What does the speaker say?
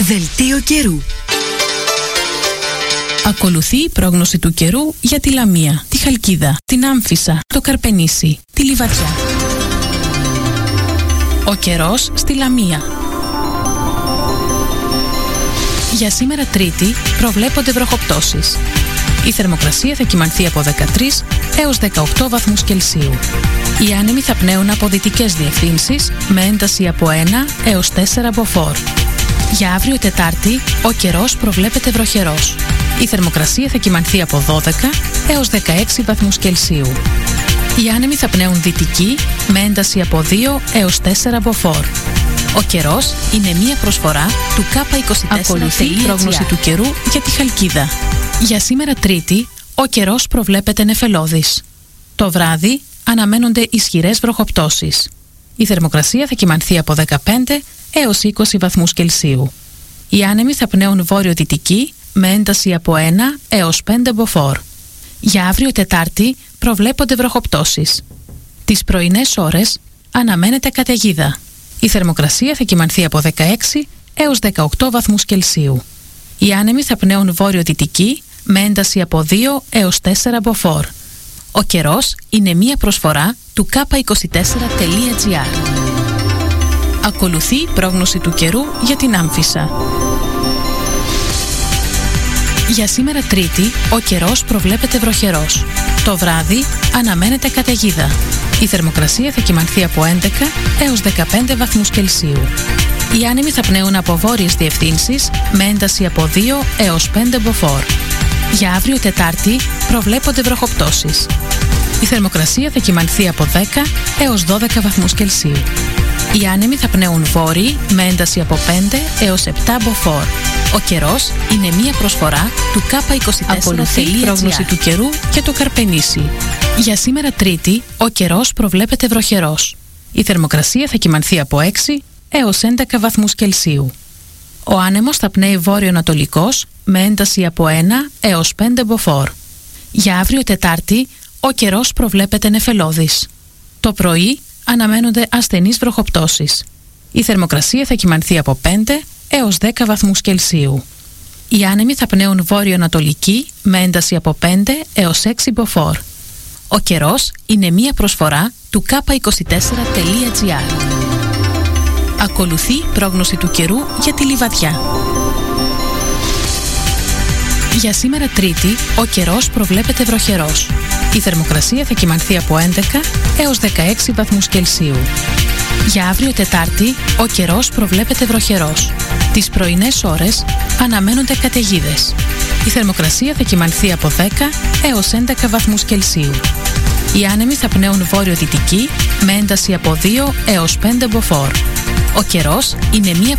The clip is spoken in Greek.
Δελτίο καιρού. Ακολουθεί η πρόγνωση του καιρού για τη Λαμία, τη Χαλκίδα, την Άμφισσα, το Καρπενήσι, τη Λιβαδιά. Ο καιρός στη Λαμία. Για σήμερα Τρίτη προβλέπονται βροχοπτώσεις. Η θερμοκρασία θα κυμανθεί από 13 έως 18 βαθμούς Κελσίου. Οι άνεμοι θα πνέουν από δυτικές διευθύνσεις με ένταση από 1 έως 4 μποφόρ. Για αύριο Τετάρτη ο καιρός προβλέπεται βροχερός. Η θερμοκρασία θα κυμανθεί από 12 έως 16 βαθμούς Κελσίου. Οι άνεμοι θα πνέουν δυτική με ένταση από 2 έως 4 μποφόρ. Ο καιρός είναι μία προσφορά του K24. Ακολουθεί η πρόγνωση του καιρού για τη Χαλκίδα. Για σήμερα Τρίτη ο καιρός προβλέπεται νεφελώδης. Το βράδυ αναμένονται ισχυρές βροχοπτώσεις. Η θερμοκρασία θα κυμανθεί από 15 έως 20 βαθμούς Κελσίου. Οι άνεμοι θα πνέουν βόρειο-δυτική με ένταση από 1 έως 5 μποφόρ. Για αύριο Τετάρτη προβλέπονται βροχοπτώσεις. Τις πρωινές ώρες αναμένεται καταιγίδα. Η θερμοκρασία θα κυμανθεί από 16 έως 18 βαθμούς Κελσίου. Οι άνεμοι θα πνέουν βόρειο-δυτική με ένταση από 2 έως 4 μποφόρ. Ο καιρός είναι μία προσφορά του K24.gr. Ακολουθεί η πρόγνωση του καιρού για την Άμφισσα. Για σήμερα Τρίτη ο καιρός προβλέπεται βροχερός. Το βράδυ αναμένεται καταιγίδα. Η θερμοκρασία θα κυμανθεί από 11 έως 15 βαθμούς Κελσίου. Οι άνεμοι θα πνέουν από βόρειες διευθύνσεις με ένταση από 2 έως 5 μποφόρ. Για αύριο Τετάρτη προβλέπονται βροχοπτώσεις. Η θερμοκρασία θα κυμανθεί από 10 έως 12 βαθμούς Κελσίου. Οι άνεμοι θα πνέουν βόρειοι με ένταση από 5 έως 7 μποφόρ. Ο καιρός είναι μία προσφορά του K24. Ακολουθεί η πρόγνωση του καιρού για το Καρπενήσι. Για σήμερα Τρίτη ο καιρός προβλέπεται βροχερός. Η θερμοκρασία θα κυμανθεί από 6 έως 11 βαθμούς Κελσίου. Ο άνεμος θα πνέει βόρειο-ανατολικός με ένταση από 1 έως 5 μποφόρ. Για αύριο Τετάρτη ο καιρός προβλέπεται νεφελώδης. Το πρωί αναμένονται ασθενείς βροχοπτώσεις. Η θερμοκρασία θα κυμανθεί από 5 έως 10 βαθμούς Κελσίου. Οι άνεμοι θα πνέουν βόρειο-ανατολική με ένταση από 5 έως 6 μποφόρ. Ο καιρός είναι μία προσφορά του K24.gr. Ακολουθεί η πρόγνωση του καιρού για τη Λιβαδιά. Για σήμερα Τρίτη ο καιρός προβλέπεται βροχερός. Η θερμοκρασία θα κυμανθεί από 11 έως 16 βαθμούς Κελσίου. Για αύριο Τετάρτη ο καιρός προβλέπεται βροχερός. Τις πρωινές ώρες αναμένονται καταιγίδες. Η θερμοκρασία θα κυμανθεί από 10 έως 11 βαθμούς Κελσίου. Οι άνεμοι θα πνέουν βόρειο-δυτική με ένταση από 2 έως 5 μποφόρ. Ο καιρός είναι μία